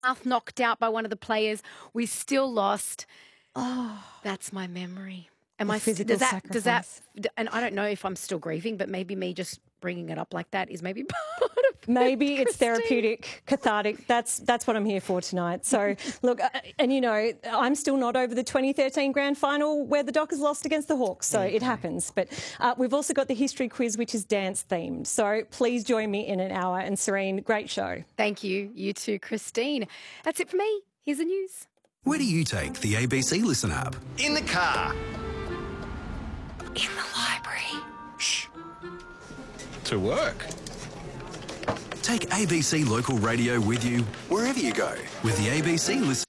Mouth knocked out by one of the players. We still lost. Oh, That's my memory. physical sacrifice. And I don't know if I'm still grieving, but maybe me just bringing it up like that is maybe part of Maybe it's Christine. therapeutic, cathartic. That's what I'm here for tonight. So, look, and I'm still not over the 2013 grand final where the Dockers lost against the Hawks, so it happens. But we've also got the history quiz, which is dance themed. So please join me in an hour. And Serene, great show. Thank you. You too, Christine. That's it for me. Here's the news. Where do you take the ABC Listen app? In the car. In the library. Shh. To work. Take ABC Local Radio with you wherever you go with the ABC Listen.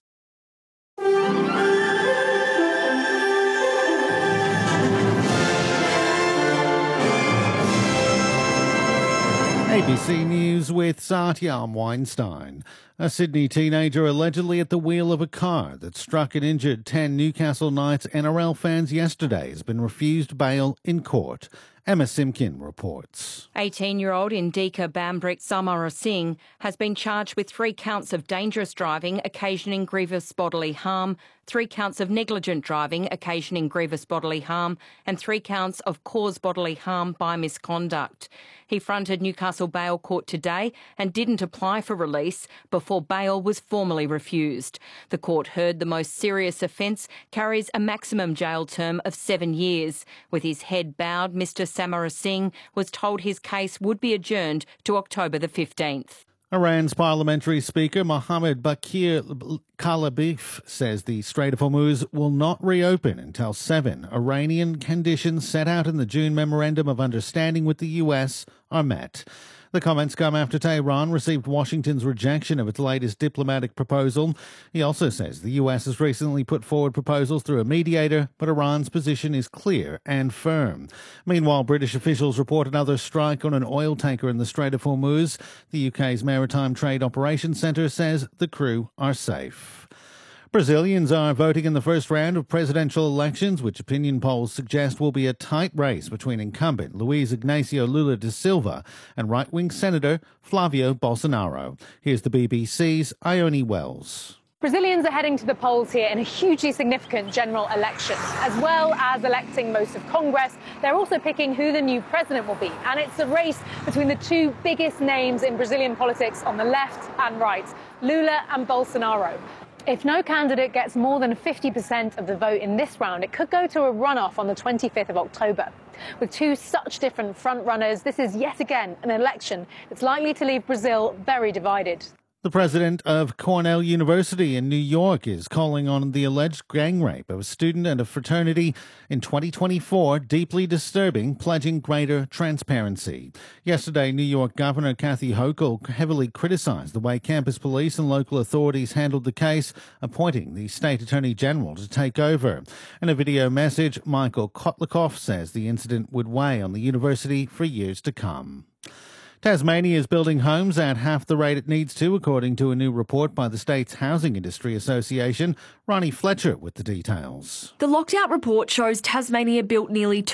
ABC News with Satyam Weinstein. A Sydney teenager allegedly at the wheel of a car that struck and injured 10 Newcastle Knights NRL fans yesterday has been refused bail in court. Emma Simkin reports. 18-year-old Indika Bambrick Samarasinghe has been charged with 3 counts of dangerous driving occasioning grievous bodily harm, 3 counts of negligent driving occasioning grievous bodily harm and 3 counts of cause bodily harm by misconduct. He fronted Newcastle Bail Court today and didn't apply for release before bail was formally refused. The court heard the most serious offence carries a maximum jail term of 7 years. With his head bowed, Mr Samarasinghe was told his case would be adjourned to October the 15th. Iran's parliamentary speaker Mohammed Bakir Kalibaf says the Strait of Hormuz will not reopen until 7 Iranian conditions set out in the June Memorandum of Understanding with the US are met. The comments come after Tehran received Washington's rejection of its latest diplomatic proposal. He also says the US has recently put forward proposals through a mediator, but Iran's position is clear and firm. Meanwhile, British officials report another strike on an oil tanker in the Strait of Hormuz. The UK's Maritime Trade Operations Centre says the crew are safe. Brazilians are voting in the first round of presidential elections, which opinion polls suggest will be a tight race between incumbent Luiz Inácio Lula da Silva and right-wing Senator Flávio Bolsonaro. Here's the BBC's Ione Wells. Brazilians are heading to the polls here in a hugely significant general election. As well as electing most of Congress, they're also picking who the new president will be. And it's a race between the 2 biggest names in Brazilian politics on the left and right, Lula and Bolsonaro. If no candidate gets more than 50% of the vote in this round, it could go to a runoff on the 25th of October. With 2 such different front-runners, this is yet again an election that's likely to leave Brazil very divided. The president of Cornell University in New York is calling on the alleged gang rape of a student and a fraternity in 2024 deeply disturbing, pledging greater transparency. Yesterday, New York Governor Kathy Hochul heavily criticized the way campus police and local authorities handled the case, appointing the state attorney general to take over. In a video message, Michael Kotlikoff says the incident would weigh on the university for years to come. Tasmania is building homes at half the rate it needs to, according to a new report by the state's Housing Industry Association. Ronnie Fletcher with the details. The locked out report shows Tasmania built nearly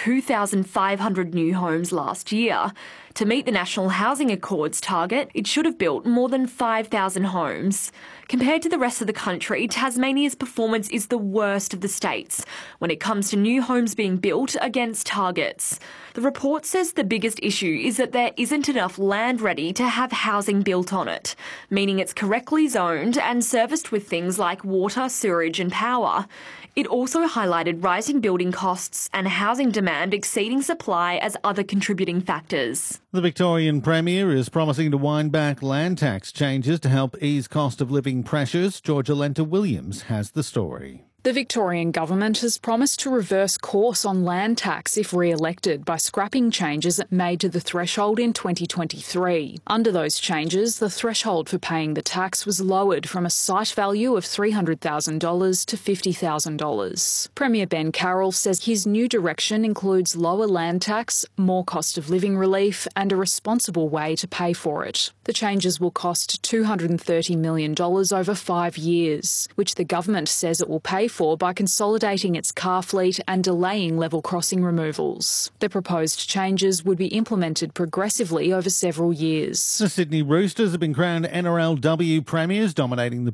2,500 new homes last year. To meet the National Housing Accord's target, it should have built more than 5,000 homes. Compared to the rest of the country, Tasmania's performance is the worst of the states when it comes to new homes being built against targets. The report says the biggest issue is that there isn't enough land ready to have housing built on it, meaning it's correctly zoned and serviced with things like water, sewerage and power. It also highlighted rising building costs and housing demand exceeding supply as other contributing factors. The Victorian Premier is promising to wind back land tax changes to help ease cost of living pressures. Georgia Lenta-Williams has the story. The Victorian government has promised to reverse course on land tax if re-elected by scrapping changes it made to the threshold in 2023. Under those changes, the threshold for paying the tax was lowered from a site value of $300,000 to $50,000. Premier Ben Carroll says his new direction includes lower land tax, more cost of living relief and a responsible way to pay for it. The changes will cost $230 million over 5 years, which the government says it will pay for by consolidating its car fleet and delaying level crossing removals. The proposed changes would be implemented progressively over several years. The Sydney Roosters have been crowned NRLW premiers, dominating the